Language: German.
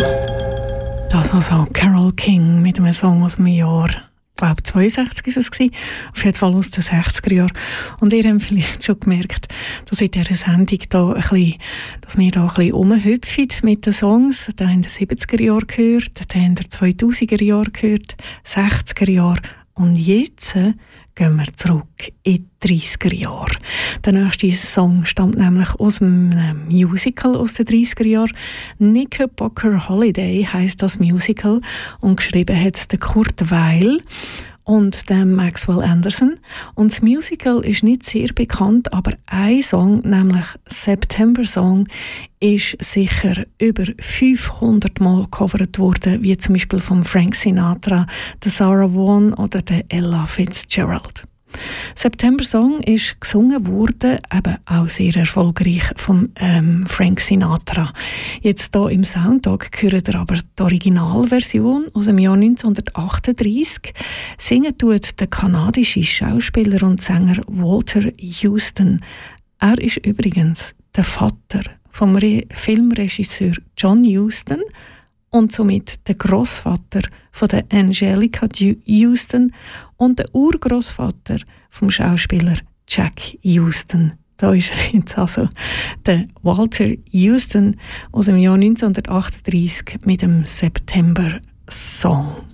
Das also Carole King mit einem Song aus dem Jahr, ich glaube 62 war es, auf jeden Fall aus den 60er Jahren. Und ihr habt vielleicht schon gemerkt, dass in dieser Sendung da dass wir da ein bisschen rumhüpfen mit den Songs. Da haben wir 70er Jahre gehört, da haben wir 2000er Jahre gehört, 60er Jahre und jetzt gehen wir zurück in die 30er Jahre. Der nächste Song stammt nämlich aus einem Musical aus den 30er Jahren. Knickerbocker Holiday heisst das Musical und geschrieben hat es der Kurt Weill und der Maxwell Anderson. Und das Musical ist nicht sehr bekannt, aber ein Song, nämlich September Song, ist sicher über 500 Mal gecovert worden, wie zum Beispiel von Frank Sinatra, der Sarah Vaughan oder der Ella Fitzgerald. September Song ist gesungen worden, eben auch sehr erfolgreich von Frank Sinatra. Jetzt hier im Soundtrack hören ihr aber die Originalversion aus dem Jahr 1938. Singen tut der kanadische Schauspieler und Sänger Walter Huston. Er ist übrigens der Vater vom Filmregisseur John Huston und somit der Großvater von der Angelica Huston und der Urgroßvater vom Schauspieler Jack Huston. Da ist jetzt also der Walter Huston aus dem Jahr 1938 mit dem September Song.